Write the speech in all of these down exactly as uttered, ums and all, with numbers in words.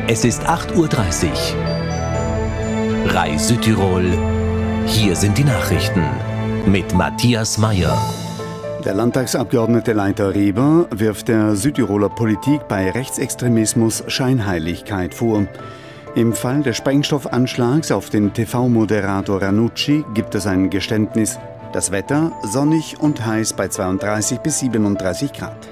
Es ist acht Uhr dreißig. R A I Südtirol. Hier sind die Nachrichten mit Matthias Meyer. Der Landtagsabgeordnete Leiter Reber wirft der Südtiroler Politik bei Rechtsextremismus Scheinheiligkeit vor. Im Fall des Sprengstoffanschlags auf den T V-Moderator Ranucci gibt es ein Geständnis. Das Wetter sonnig und heiß bei zweiunddreißig bis siebenunddreißig Grad.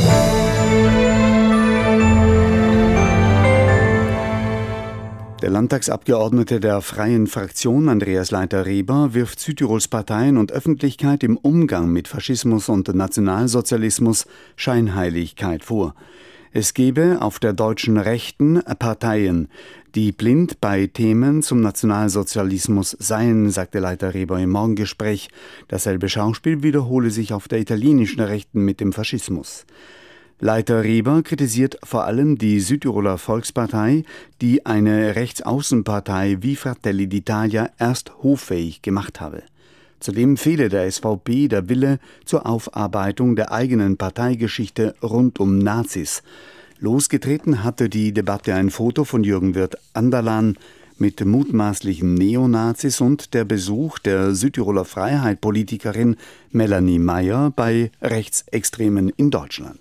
Der Landtagsabgeordnete der Freien Fraktion, Andreas Leiter-Reber, wirft Südtirols Parteien und Öffentlichkeit im Umgang mit Faschismus und Nationalsozialismus Scheinheiligkeit vor. Es gebe auf der deutschen Rechten Parteien, die blind bei Themen zum Nationalsozialismus seien, sagte Leiter-Reber im Morgengespräch. Dasselbe Schauspiel wiederhole sich auf der italienischen Rechten mit dem Faschismus. Leiter-Reber kritisiert vor allem die Südtiroler Volkspartei, die eine Rechtsaußenpartei wie Fratelli d'Italia erst hoffähig gemacht habe. Zudem fehle der S V P der Wille zur Aufarbeitung der eigenen Parteigeschichte rund um Nazis. Losgetreten hatte die Debatte ein Foto von Jürgen Wirth-Anderlan mit mutmaßlichen Neonazis und der Besuch der Südtiroler Freiheit-Politikerin Melanie Meyer bei Rechtsextremen in Deutschland.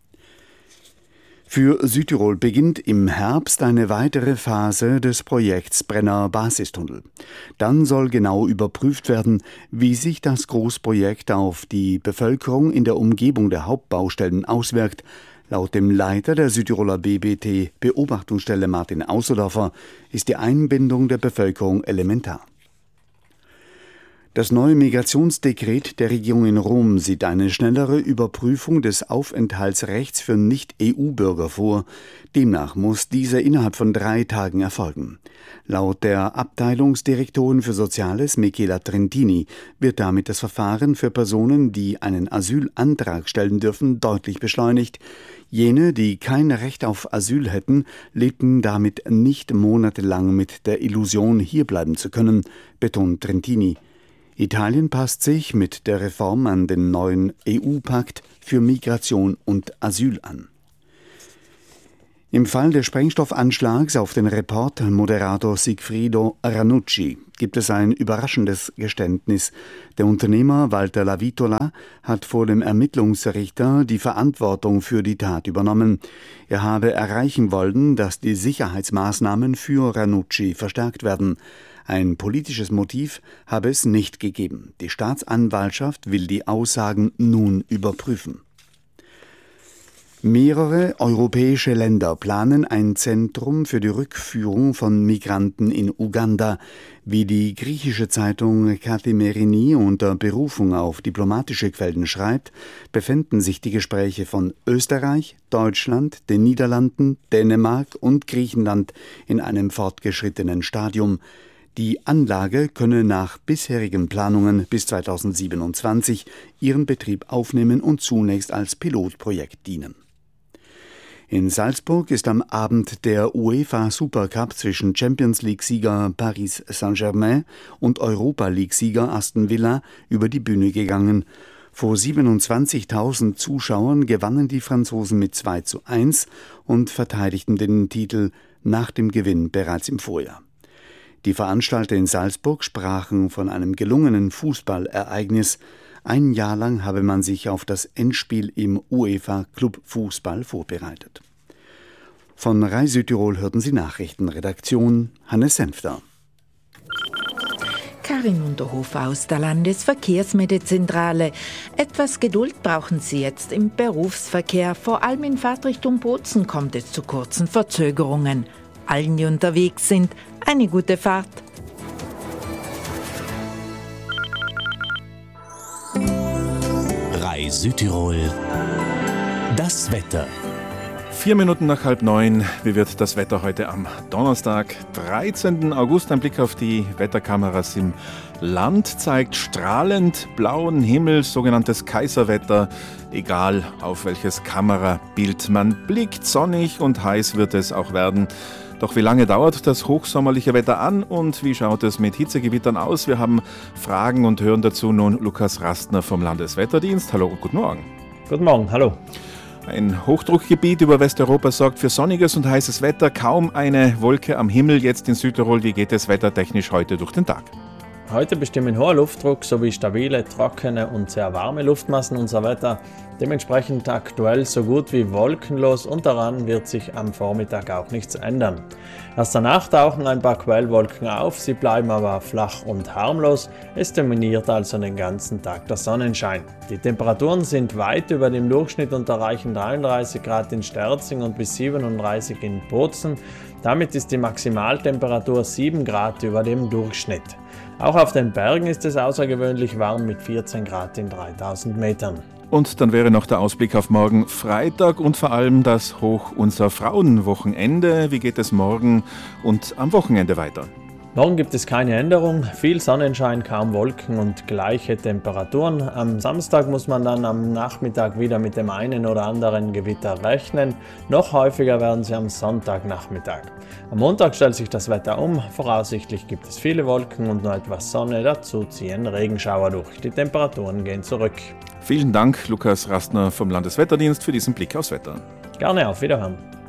Für Südtirol beginnt im Herbst eine weitere Phase des Projekts Brenner Basistunnel. Dann soll genau überprüft werden, wie sich das Großprojekt auf die Bevölkerung in der Umgebung der Hauptbaustellen auswirkt. Laut dem Leiter der Südtiroler B B T-Beobachtungsstelle Martin Auserdorfer ist die Einbindung der Bevölkerung elementar. Das neue Migrationsdekret der Regierung in Rom sieht eine schnellere Überprüfung des Aufenthaltsrechts für Nicht-E U-Bürger vor. Demnach muss diese innerhalb von drei Tagen erfolgen. Laut der Abteilungsdirektorin für Soziales, Michela Trentini, wird damit das Verfahren für Personen, die einen Asylantrag stellen dürfen, deutlich beschleunigt. Jene, die kein Recht auf Asyl hätten, lebten damit nicht monatelang mit der Illusion, hierbleiben zu können, betont Trentini. Italien passt sich mit der Reform an den neuen E U-Pakt für Migration und Asyl an. Im Fall des Sprengstoffanschlags auf den Report-Moderator Sigfrido Ranucci gibt es ein überraschendes Geständnis. Der Unternehmer Walter Lavitola hat vor dem Ermittlungsrichter die Verantwortung für die Tat übernommen. Er habe erreichen wollen, dass die Sicherheitsmaßnahmen für Ranucci verstärkt werden. Ein politisches Motiv habe es nicht gegeben. Die Staatsanwaltschaft will die Aussagen nun überprüfen. Mehrere europäische Länder planen ein Zentrum für die Rückführung von Migranten in Uganda. Wie die griechische Zeitung Kathimerini unter Berufung auf diplomatische Quellen schreibt, befänden sich die Gespräche von Österreich, Deutschland, den Niederlanden, Dänemark und Griechenland in einem fortgeschrittenen Stadium. Die Anlage könne nach bisherigen Planungen bis zweitausendsiebenundzwanzig ihren Betrieb aufnehmen und zunächst als Pilotprojekt dienen. In Salzburg ist am Abend der UEFA Supercup zwischen Champions-League-Sieger Paris Saint-Germain und Europa-League-Sieger Aston Villa über die Bühne gegangen. Vor siebenundzwanzigtausend Zuschauern gewannen die Franzosen mit zwei zu eins und verteidigten den Titel nach dem Gewinn bereits im Vorjahr. Die Veranstalter in Salzburg sprachen von einem gelungenen Fußballereignis. Ein Jahr lang habe man sich auf das Endspiel im UEFA Club Fußball vorbereitet. Von R A I Südtirol hörten Sie Nachrichten. Redaktion Hannes Senfter. Karin Unterhofer aus der Landesverkehrsmedizentrale. Etwas Geduld brauchen Sie jetzt im Berufsverkehr. Vor allem in Fahrtrichtung Bozen kommt es zu kurzen Verzögerungen. Allen, die unterwegs sind, eine gute Fahrt. R A I Südtirol. Das Wetter. Vier Minuten nach halb neun. Wie wird das Wetter heute am Donnerstag, dreizehnten August? Ein Blick auf die Wetterkameras im Land zeigt strahlend blauen Himmel, sogenanntes Kaiserwetter. Egal auf welches Kamerabild man blickt, sonnig und heiß wird es auch werden. Doch wie lange dauert das hochsommerliche Wetter an und wie schaut es mit Hitzegewittern aus? Wir haben Fragen und hören dazu nun Lukas Rastner vom Landeswetterdienst. Hallo und guten Morgen. Guten Morgen, hallo. Ein Hochdruckgebiet über Westeuropa sorgt für sonniges und heißes Wetter. Kaum eine Wolke am Himmel jetzt in Südtirol. Wie geht es wettertechnisch heute durch den Tag? Heute bestimmen hoher Luftdruck sowie stabile, trockene und sehr warme Luftmassen unser Wetter. Dementsprechend aktuell so gut wie wolkenlos und daran wird sich am Vormittag auch nichts ändern. Erst danach tauchen ein paar Quellwolken auf, sie bleiben aber flach und harmlos. Es dominiert also den ganzen Tag der Sonnenschein. Die Temperaturen sind weit über dem Durchschnitt und erreichen dreiunddreißig Grad in Sterzing und bis siebenunddreißig in Bozen. Damit ist die Maximaltemperatur sieben Grad über dem Durchschnitt. Auch auf den Bergen ist es außergewöhnlich warm mit vierzehn Grad in dreitausend Metern. Und dann wäre noch der Ausblick auf morgen Freitag und vor allem das Hoch unser Frauenwochenende. Wie geht es morgen und am Wochenende weiter? Morgen gibt es keine Änderung, viel Sonnenschein, kaum Wolken und gleiche Temperaturen. Am Samstag muss man dann am Nachmittag wieder mit dem einen oder anderen Gewitter rechnen. Noch häufiger werden sie am Sonntagnachmittag. Am Montag stellt sich das Wetter um. Voraussichtlich gibt es viele Wolken und noch etwas Sonne. Dazu ziehen Regenschauer durch. Die Temperaturen gehen zurück. Vielen Dank, Lukas Rastner vom Landeswetterdienst, für diesen Blick aufs Wetter. Gerne, auf Wiederhören.